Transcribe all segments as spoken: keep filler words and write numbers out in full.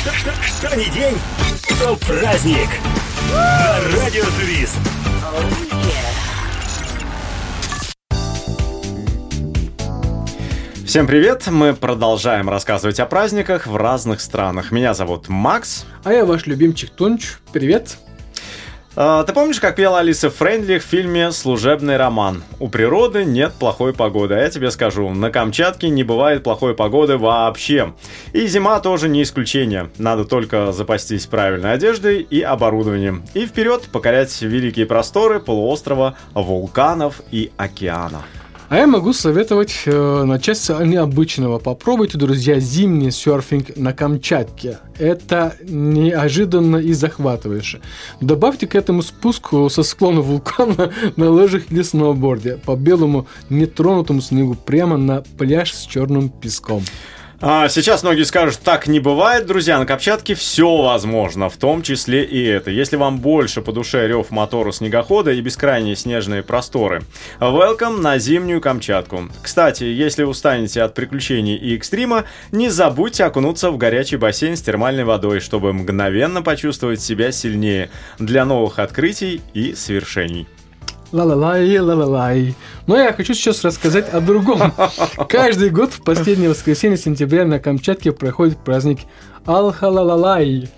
Что, что, что ни день, то праздник. На Радио Турист. Всем привет! Мы продолжаем рассказывать о праздниках в разных странах. Меня зовут Макс. А я ваш любимчик Тонч. Привет! А, ты помнишь, как пела Алиса Фрейндлих в фильме «Служебный роман»? У природы нет плохой погоды. А я тебе скажу, на Камчатке не бывает плохой погоды вообще. И зима тоже не исключение. Надо только запастись правильной одеждой и оборудованием. И вперед покорять великие просторы полуострова, вулканов и океана. А я могу советовать э, начать с необычного. Попробуйте, друзья, зимний серфинг на Камчатке. Это неожиданно и захватывающе. Добавьте к этому спуск со склона вулкана на лыжах или сноуборде по белому нетронутому снегу прямо на пляж с черным песком. А сейчас многие скажут, так не бывает, друзья, на Камчатке все возможно, в том числе и это. Если вам больше по душе рев мотора снегохода и бескрайние снежные просторы, welcome на зимнюю Камчатку. Кстати, если устанете от приключений и экстрима, не забудьте окунуться в горячий бассейн с термальной водой, чтобы мгновенно почувствовать себя сильнее для новых открытий и свершений. Ла-ла-лай, ла-ла-лай. Но я хочу сейчас рассказать о другом. Каждый год в последнее воскресенье сентября на Камчатке проходит праздник Ал-Халалалай.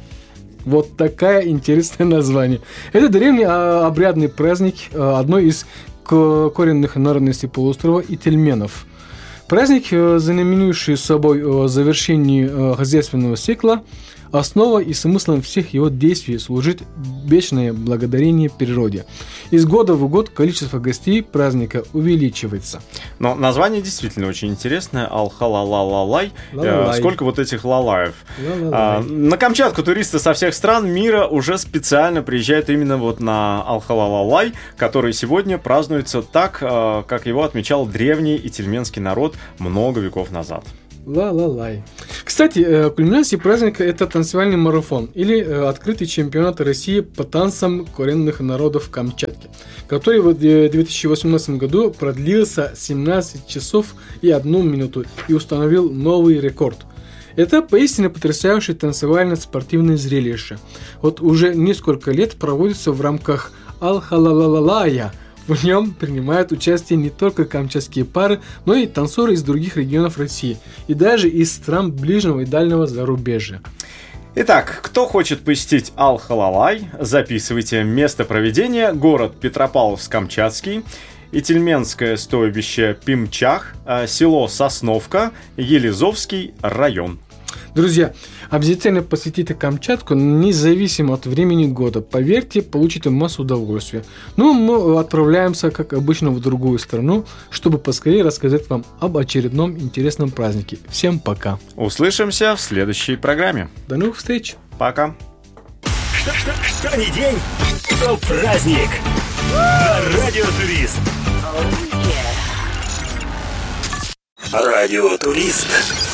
Вот такое интересное название. Это древний обрядный праздник одной из коренных народностей полуострова ительменов. Праздник, знаменующий собой завершение хозяйственного цикла, основа и смыслом всех его действий служит вечное благодарение природе. Из года в год количество гостей праздника увеличивается. Но название действительно очень интересное. Ал-Халалалай. Сколько вот этих лалаев. А, на Камчатку туристы со всех стран мира уже специально приезжают именно вот на Ал-Халалалай, который сегодня празднуется так, как его отмечал древний ительменский народ много веков назад. Ла-ла-лай. Кстати, кульминацией праздника это танцевальный марафон или открытый чемпионат России по танцам коренных народов Камчатки, который в две тысячи восемнадцатом году продлился семнадцать часов и одну минуту и установил новый рекорд. Это поистине потрясающее танцевально-спортивное зрелище. Вот уже несколько лет проводится в рамках Ал-Халалалая. В нем принимают участие не только камчатские пары, но и танцоры из других регионов России и даже из стран ближнего и дальнего зарубежья. Итак, кто хочет посетить Ал-Халалай, записывайте место проведения: город Петропавловск-Камчатский, Ительменское стойбище Пимчах, село Сосновка, Елизовский район. Друзья, обязательно посетите Камчатку, независимо от времени года. Поверьте, получите массу удовольствия. Ну, мы отправляемся, как обычно, в другую страну, чтобы поскорее рассказать вам об очередном интересном празднике. Всем пока. Услышимся в следующей программе. До новых встреч. Пока. Что, что, что ни день, то праздник. На Радио Турист. Радио Турист.